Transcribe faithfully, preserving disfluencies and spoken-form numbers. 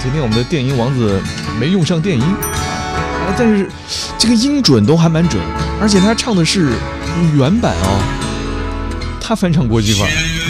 今天我们的电音王子没用上电音，啊，但是这个音准都还蛮准，而且他唱的是原版哦，他翻唱国际范儿。